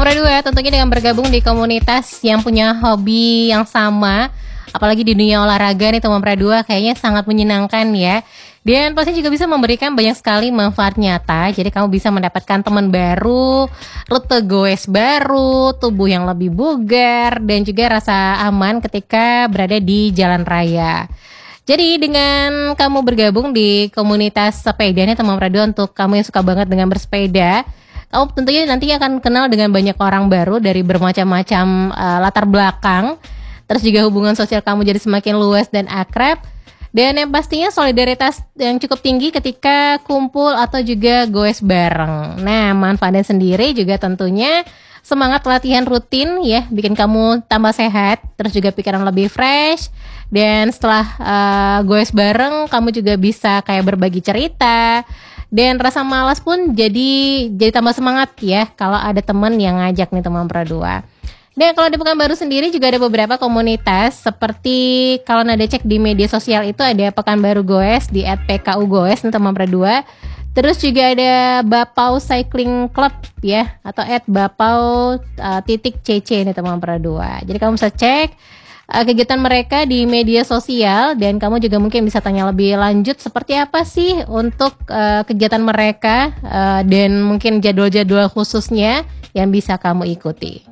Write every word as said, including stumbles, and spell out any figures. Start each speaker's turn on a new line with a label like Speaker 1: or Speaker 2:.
Speaker 1: Teman Dua, tentunya dengan bergabung di komunitas yang punya hobi yang sama, apalagi di dunia olahraga nih Teman Dua, kayaknya sangat menyenangkan ya. Dan pasti juga bisa memberikan banyak sekali manfaat nyata. Jadi kamu bisa mendapatkan teman baru, rute goes baru, tubuh yang lebih bugar, dan juga rasa aman ketika berada di jalan raya. Jadi dengan kamu bergabung di komunitas sepeda nih Teman Dua, untuk kamu yang suka banget dengan bersepeda, kamu tentunya nantinya akan kenal dengan banyak orang baru dari bermacam-macam uh, latar belakang. Terus juga hubungan sosial kamu jadi semakin luas dan akrab. Dan yang pastinya solidaritas yang cukup tinggi ketika kumpul atau juga goes bareng. Nah, manfaatnya sendiri juga tentunya semangat latihan rutin ya, bikin kamu tambah sehat, terus juga pikiran lebih fresh. Dan setelah uh, goes bareng, kamu juga bisa kayak berbagi cerita. Dan rasa malas pun jadi jadi tambah semangat ya kalau ada teman yang ngajak nih Teman Dua. Dan kalau di Pekanbaru sendiri juga ada beberapa komunitas, seperti kalau Nada cek di media sosial itu ada Pekanbaru Goes di et pe ka u goes nih Teman Dua. Terus juga ada Bapau Cycling Club ya, atau et bapau uh, titik cc nih Teman Dua. Jadi kamu bisa cek uh, kegiatan mereka di media sosial, dan kamu juga mungkin bisa tanya lebih lanjut seperti apa sih untuk uh, kegiatan mereka, uh, dan mungkin jadwal-jadwal khususnya yang bisa kamu ikuti.